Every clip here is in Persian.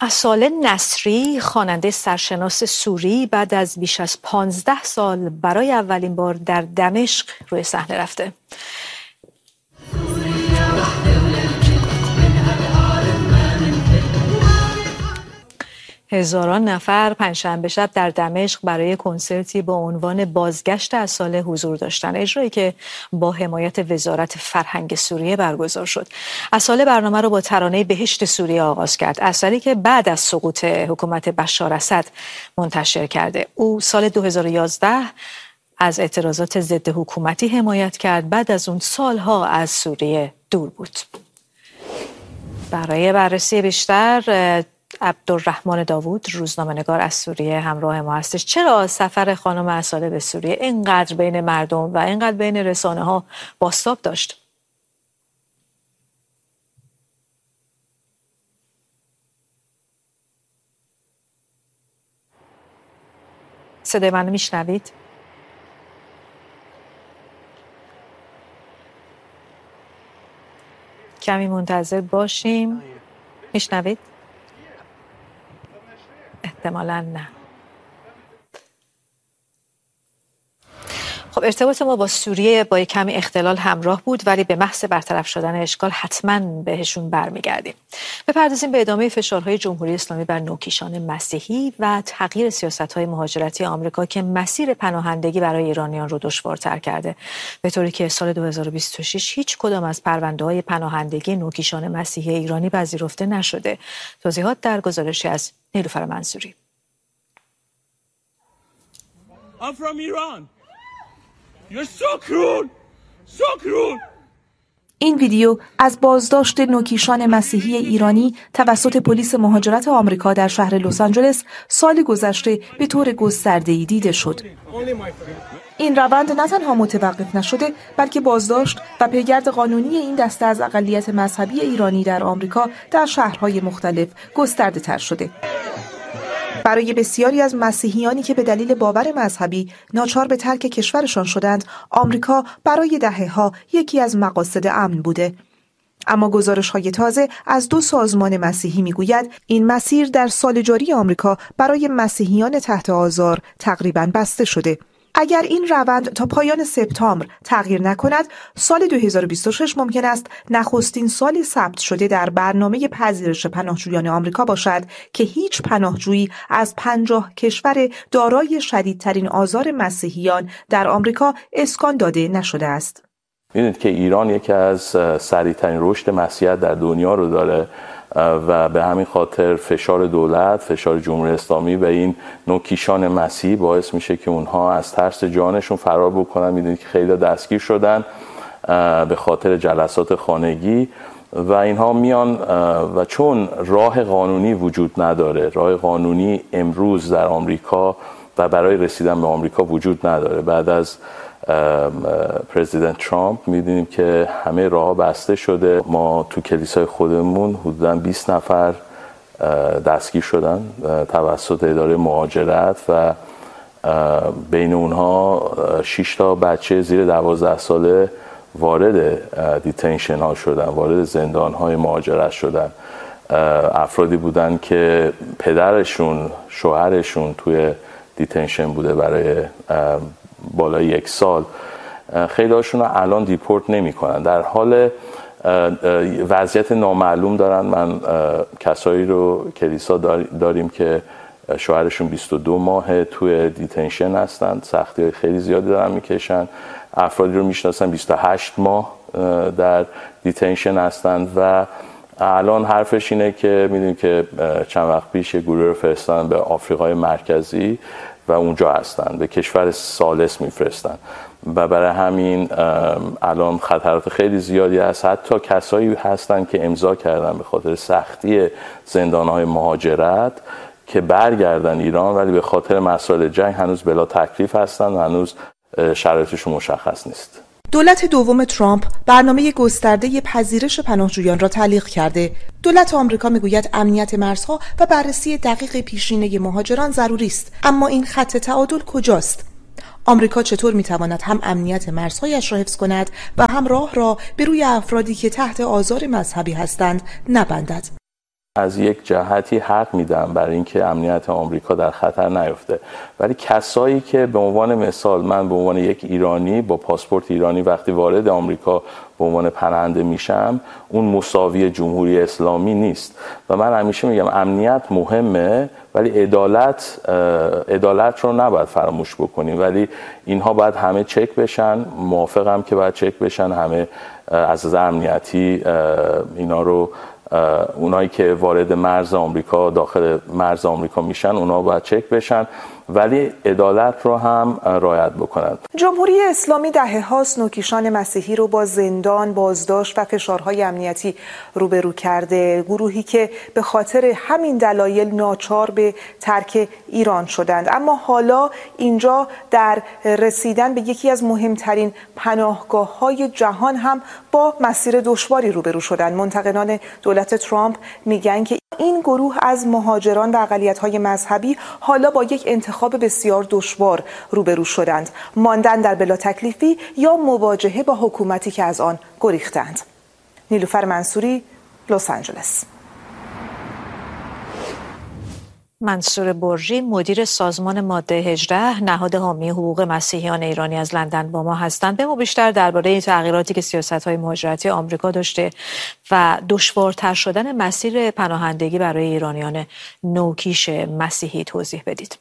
اصاله نصری، خواننده سرشناس سوری، بعد از بیش از 15 سال برای اولین بار در دمشق روی صحنه رفته. هزاران نفر پنجشنبه شب در دمشق برای کنسرتی با عنوان بازگشت اصاله حضور داشتند، اجرایی که با حمایت وزارت فرهنگ سوریه برگزار شد. اصاله برنامه را با ترانه بهشت سوریه آغاز کرد، اثری که بعد از سقوط حکومت بشار اسد منتشر کرده. او سال 2011 از اعتراضات ضد حکومتی حمایت کرد، بعد از اون سالها از سوریه دور بود. برای بررسی بیشتر عبدالرحمن داوود، روزنامه‌نگار از سوریه، همراه ما هستش. چرا سفر خانم اصاله به سوریه اینقدر بین مردم و اینقدر بین رسانه‌ها بازتاب داشت؟ صدای منو میشنوید؟ کمی منتظر باشیم. میشنوید؟ احتمالاً نه. خب ارتباط ما با سوریه با کمی اختلال همراه بود، ولی به محض برطرف شدن اشکال حتما بهشون برمیگردیم. بپردازیم به ادامه فشارهای جمهوری اسلامی بر نوکیشان مسیحی و تغییر سیاست‌های مهاجرتی آمریکا که مسیر پناهندگی برای ایرانیان رو دشوارتر کرده، به طوری که سال 2026 هیچ کدام از پرونده‌های پناهندگی نوکیشان مسیحی ایرانی پذیرفته نشده. توضیحات در گزارشی از نیلوفر منصوری. I'm from Iran. You're so cruel. So cruel. این ویدیو از بازداشت نوکیشان مسیحی ایرانی توسط پلیس مهاجرت آمریکا در شهر لس آنجلس سال گذشته به طور گسترده‌ای دیده شد. این روند نه تنها متوقف نشده، بلکه بازداشت و پیگرد قانونی این دسته از اقلیت مذهبی ایرانی در آمریکا در شهرهای مختلف گسترده‌تر شده. برای بسیاری از مسیحیانی که به دلیل باور مذهبی ناچار به ترک کشورشان شدند، آمریکا برای دهه‌ها یکی از مقاصد امن بوده. اما گزارش‌های تازه از 2 سازمان مسیحی می‌گوید این مسیر در سال جاری آمریکا برای مسیحیان تحت آزار تقریباً بسته شده. اگر این روند تا پایان سپتامبر تغییر نکند، سال 2026 ممکن است نخستین سالی ثبت شده در برنامه پذیرش پناهجویان آمریکا باشد که هیچ پناهجویی از 50 کشور دارای شدیدترین آزار مسیحیان در آمریکا اسکان داده نشده است. می‌دونید که ایران یکی از سریع‌ترین رشد مسیحیت در دنیا رو داره و به همین خاطر فشار دولت، فشار جمهوری اسلامی و این نوکیشان مسیحی باعث میشه که اونها از ترس جانشون فرار بکنن. میدونید که خیلی دستگیر شدن به خاطر جلسات خانگی و اینها میان و چون راه قانونی وجود نداره، راه قانونی امروز در آمریکا و برای رسیدن به آمریکا وجود نداره. بعد از پرزیدنت ترامپ می‌بینیم که همه راه بسته شده. ما تو کلیسای خودمون حدوداً 20 نفر دستگیر شدن توسط اداره مهاجرت و بین اونها 6 تا بچه زیر 12 ساله وارد دیتنشن ها شدن، وارد زندان های مهاجرت شدن. افرادی بودن که پدرشون، شوهرشون توی دیتنشن بوده برای بالای 1 سال. خیلی هاشون رو الان دیپورت نمی کنن، در حال وضعیت نامعلوم دارن. من کسایی رو کلیسا داریم که شوهرشون 22 ماه توی دیتنشن هستن، سختی خیلی زیادی دارن میکشن. افرادی رو میشناسن 28 ماه در دیتنشن هستن و الان حرفش اینه که میدونیم که چند وقت پیش یه گروه رو فرستادن به آفریقای مرکزی و اونجا هستن، به کشور ثالث میفرستن و برای همین الان خطرات خیلی زیادی هست. حتی کسایی هستن که امضا کردن به خاطر سختی زندانهای مهاجرت که برگردن ایران، ولی به خاطر مسائل جنگ هنوز بلا تکلیف هستن و هنوز شرایطشون مشخص نیست. دولت دوم ترامپ برنامه گسترده پذیرش پناهجویان را تعلیق کرده. دولت آمریکا میگوید امنیت مرزها و بررسی دقیق پیشینه مهاجران ضروری است، اما این خط تعادل کجاست؟ آمریکا چطور میتواند هم امنیت مرزهایش را حفظ کند و هم راه را به روی افرادی که تحت آزار مذهبی هستند نبندد؟ از یک جهتی حق میدم برای اینکه امنیت آمریکا در خطر نیفته، ولی کسایی که به عنوان مثال من به عنوان یک ایرانی با پاسپورت ایرانی وقتی وارد آمریکا به عنوان پناهنده میشم، اون مساوی جمهوری اسلامی نیست. و من همیشه میگم امنیت مهمه ولی عدالت رو نباید فراموش بکنیم، ولی اینها باید همه چک بشن. موافقم که باید چک بشن همه از امنیتی اینا رو، اونایی که وارد مرز آمریکا داخل مرز آمریکا میشن اونا باید چک بشن، ولی عدالت رو هم رعایت بکنند. جمهوری اسلامی دهه‌هاست نوکیشان مسیحی رو با زندان، بازداشت و فشارهای امنیتی روبرو کرده، گروهی که به خاطر همین دلایل ناچار به ترک ایران شدند. اما حالا اینجا در رسیدن به یکی از مهمترین پناهگاه‌های جهان هم با مسیر دشواری روبرو شدند. منتقدان دولت ترامپ میگن که این گروه از مهاجران و اقلیت‌های مذهبی حالا با یک انتخاب بسیار دشوار روبرو شدند: ماندن در بلا تکلیفی یا مواجهه با حکومتی که از آن گریختند. نیلوفر منصوری، لس آنجلس. منصور برجی، مدیر سازمان ماده 18 نهاد حامی حقوق مسیحیان ایرانی از لندن با ما هستند. به ما بیشتر درباره این تغییراتی که سیاست‌های مهاجرتی آمریکا داشته و دشوارتر شدن مسیر پناهندگی برای ایرانیان نوکیش مسیحی توضیح بدید.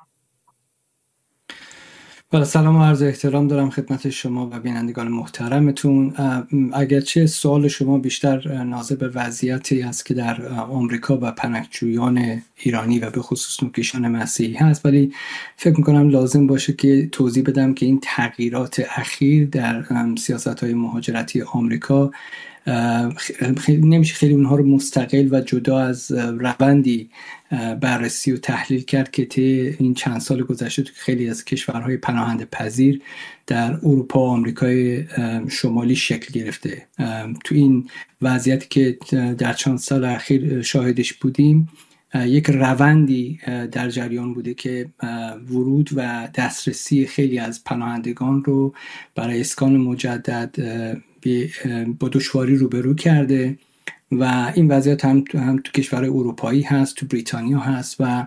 با سلام و عرض احترام دارم خدمت شما و بینندگان محترمتون. اگرچه سوال شما بیشتر ناظر به وضعیتی است که در آمریکا و پناهجویان ایرانی و به خصوص نوکیشان مسیحی هست، ولی فکر میکنم لازم باشه که توضیح بدم که این تغییرات اخیر در سیاست‌های مهاجرتی آمریکا نمیشه خیلی اونها رو مستقل و جدا از روندی بررسی و تحلیل کرد که طی این چند سال گذشته تو خیلی از کشورهای پناهنده پذیر در اروپا و آمریکای شمالی شکل گرفته. تو این وضعیتی که در چند سال اخیر شاهدش بودیم، یک روندی در جریان بوده که ورود و دسترسی خیلی از پناهندگان رو برای اسکان مجدد با دشواری روبرو کرده و این وضعیت هم تو کشورهای اروپایی هست، تو بریتانیا هست و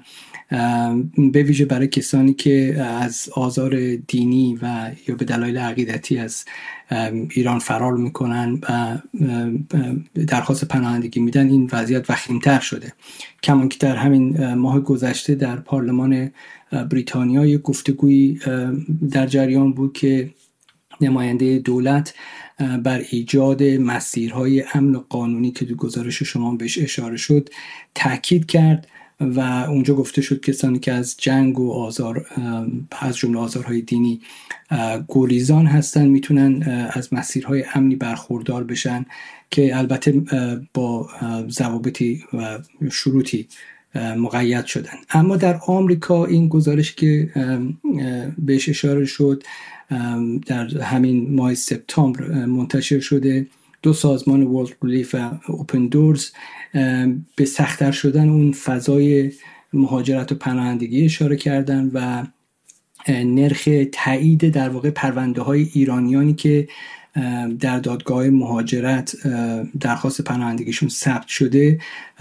به ویژه برای کسانی که از آزار دینی و یا به دلایل عقیدتی از ایران فرار میکنن و درخواست پناهندگی میدن، این وضعیت وخیم‌تر شده. کمان که در همین ماه گذشته در پارلمان بریتانیا یک گفتگویی در جریان بود که نماینده دولت بر ایجاد مسیرهای امن و قانونی که تو گزارش شما بهش اشاره شد تاکید کرد و اونجا گفته شد کسانی که از جنگ و آزار از جمله آزارهای دینی گریزان هستن میتونن از مسیرهای امنی برخوردار بشن که البته با ضوابطی و شروطی مقید شدن. اما در آمریکا این گزارش که بهش اشاره شد در همین ماه سپتامبر منتشر شده، دو سازمان ورلد ریلیف و اوپن دورز به سخت‌تر شدن اون فضای مهاجرت و پناهندگی اشاره کردن و نرخ تایید در واقع پرونده‌های ایرانیانی که در دادگاه مهاجرت درخواست پناهندگیشون ثبت شده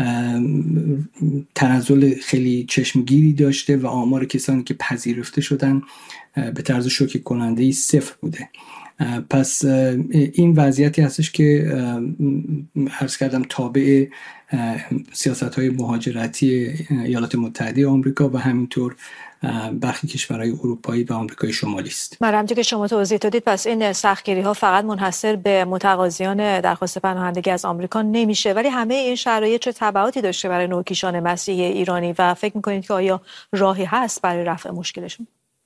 تنزل خیلی چشمگیری داشته و آمار کسانی که پذیرفته شدن به طرز شوکه کننده‌ای صفر بوده. پس این وضعیتی هستش که عرض کردم تابع سیاست‌های مهاجرتی ایالات متحده آمریکا و همینطور برخی کشورهای اروپایی و آمریکای شمالی است. همونطور که شما توضیح دادید، پس این سختگیری‌ها فقط منحصر به متقاضیان درخواست پناهندگی از آمریکا نمیشه، ولی همه این شرایط چه تبعاتی داشته برای نوکیشان مسیحی ایرانی و فکر می‌کنید که آیا راهی هست برای رفع مشکلشون؟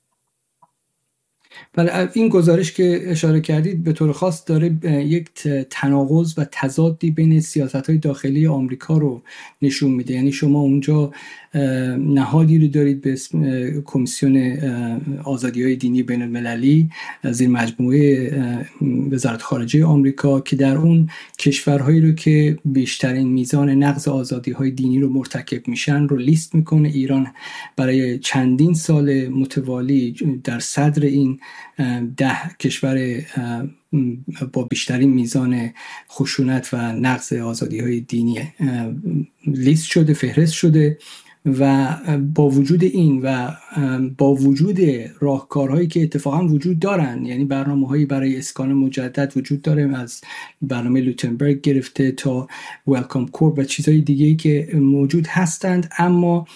بله، این گزارش که اشاره کردید به طور خاص داره یک تناقض و تضادی بین سیاست‌های داخلی آمریکا رو نشون میده. یعنی شما اونجا نهادی رو دارید به اسم کمیسیون آزادی‌های دینی بین المللی زیر مجموعه وزارت خارجه آمریکا که در اون کشورهایی رو که بیشترین میزان نقض آزادی‌های دینی رو مرتکب میشن رو لیست میکنه. ایران برای چندین سال متوالی در صدر این 10 کشور با بیشترین میزان خشونت و نقض آزادی‌های دینی لیست شده، فهرست شده. و با وجود این و با وجود راهکارهایی که اتفاقا وجود دارن، یعنی برنامه‌هایی برای اسکان مجدد وجود داره، از برنامه لوتنبرگ گرفته تا ویلکام کور و چیزهای دیگه‌ای که موجود هستند، اما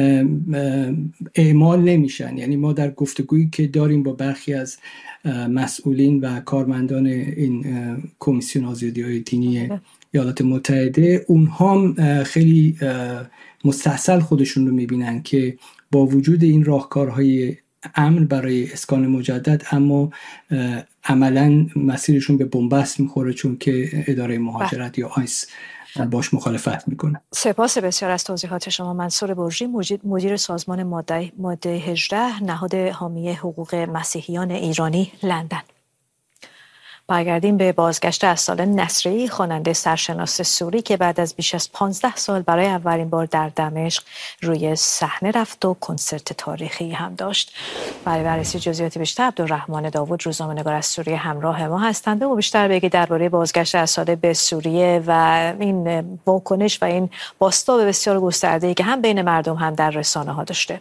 اعمال نمیشن. یعنی ما در گفتگویی که داریم با برخی از مسئولین و کارمندان این کمیسیون آزادی‌های دینی ایالات متحده، اونها خیلی مستحصل خودشون رو میبینن که با وجود این راهکارهای امن برای اسکان مجدد، اما عملاً مسیرشون به بنبست میخوره، چون که اداره مهاجرت یا آیس باش مخالفت میکنه. سپاس بسیار از توضیحات شما. منصور برژی، مدیر سازمان ماده 18 نهاد حامی حقوق مسیحیان ایرانی، لندن. برگردیم به بازگشت اسدالله نصری، خواننده سرشناس سوری که بعد از بیش از 15 سال برای اولین بار در دمشق روی صحنه رفت و کنسرت تاریخی هم داشت. برای بررسی جزئیات بیشتر عبدالرحمن داوود، روزنامه‌نگار از سوریه، همراه ما هستند. و بیشتر بگید درباره بازگشت اسدالله به سوریه و این واکنش و این بازتاب بسیار گسترده‌ای که هم بین مردم هم در رسانه‌ها داشته.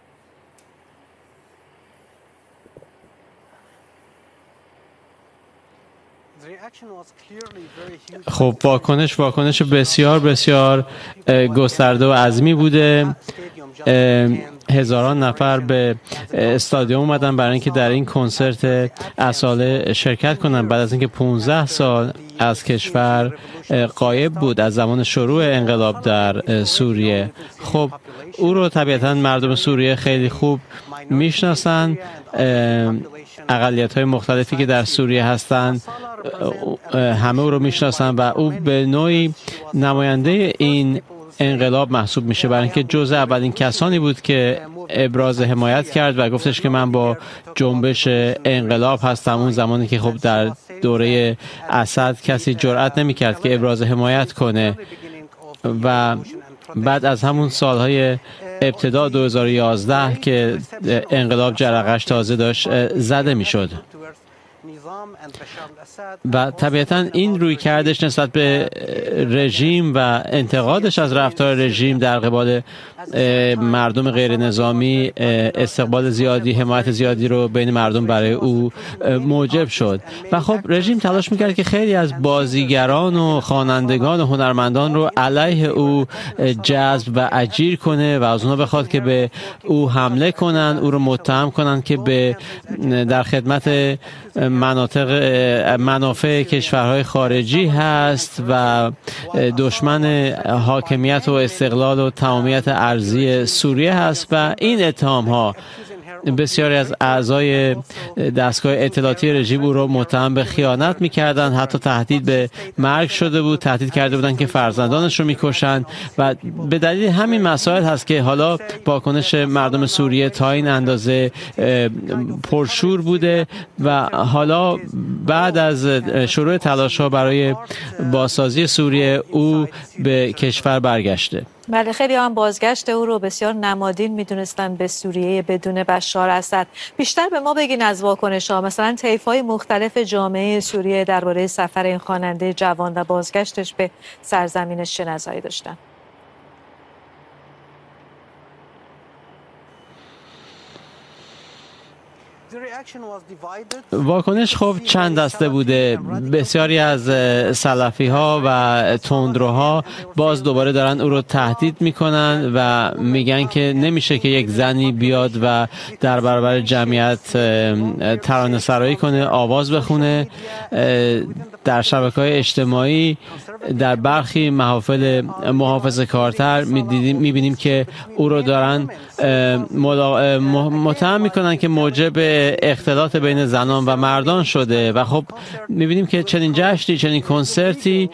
خب واکنش بسیار بسیار گسترده و عظیمی بوده. هزاران نفر به استادیوم اومدن برای اینکه در این کنسرت اسدالله شرکت کنن بعد از اینکه 15 سال از کشور غایب بود از زمان شروع انقلاب در سوریه. خب او رو طبیعتاً مردم سوریه خیلی خوب میشناسن. اقلیت‌های مختلفی که در سوریه هستند همه او رو میشناسن و او به نوعی نماینده این انقلاب محسوب میشه، برای اینکه جزء اولین کسانی بود که ابراز حمایت کرد و گفتش که من با جنبش انقلاب هستم. اون زمانی که خب در دوره اسد کسی جرئت نمی‌کرد که ابراز حمایت کنه و بعد از همون سالهای ابتدا 2011 که انقلاب جرقه‌اش تازه داشت زده میشد و طبیعتا این روی کردش نسبت به رژیم و انتقادش از رفتار رژیم در قبال مردم غیر نظامی استقبال زیادی، حمایت زیادی رو بین مردم برای او موجب شد و خب رژیم تلاش میکرد که خیلی از بازیگران و خوانندگان و هنرمندان رو علیه او جذب و اجیر کنه و از اونها بخواد که به او حمله کنن، او رو متهم کنن که به در خدمت منافع کشورهای خارجی هست و دشمن حاکمیت و استقلال و تمامیت ارضی سوریه هست و این اتهام ها بسیاری از اعضای دستگاه اطلاعاتی رژیم او را متهم به خیانت می‌کردند، حتی تهدید به مرگ شده بود، تهدید کرده بودند که فرزندانش رو می‌کشند و به دلیل همین مسائل هست که حالا واکنش مردم سوریه تا این اندازه پرشور بوده و حالا بعد از شروع تلاش‌ها برای بازسازی سوریه او به کشور برگشته. بله، خیلی هم بازگشت او رو بسیار نمادین میدونستن به سوریه بدون بشار اسد. بیشتر به ما بگین از واکنش ها، مثلا طیف‌های مختلف جامعه سوریه درباره سفر این خواننده جوان و بازگشتش به سرزمینش چه نظری داشتن؟ واکنش خب چند دسته بوده. بسیاری از سلفی ها و تندروها باز دوباره دارن او رو تهدید میکنن و میگن که نمیشه که یک زنی بیاد و در برابر جمعیت ترانه سرایی کنه، آواز بخونه. در شبکه‌های اجتماعی در برخی محافل محافظه‌کارتر میبینیم که او رو دارن متهم میکنن که موجب اختلاط بین زنان و مردان شده و خب میبینیم که چنین جشنی، چنین کنسرتی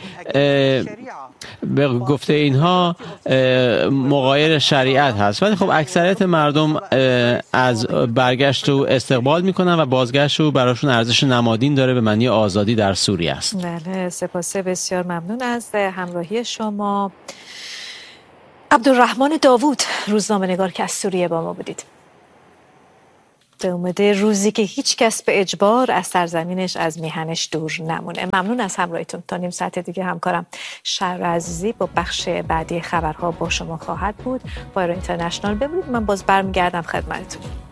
به گفته اینها مغایر شریعت هست، ولی خب اکثریت مردم از برگشت او استقبال میکنن و بازگشت او براشون ارزش نمادین داره، به معنی آزادی در سوریه است. بله، سپاس، بسیار ممنون از همراهی شما. عبدالرحمن داوود، روزنامه‌نگار که از سوریه با ما بودید. به امید روزی که هیچ کس به اجبار از سرزمینش از میهنش دور نمونه. ممنون از همراهیتون. تا نیم ساعت دیگه همکارم شهر عزیزی با بخش بعدی خبرها با شما خواهد بود. با ایران اینترنشنال بمونید، من باز برمیگردم خدمتتون.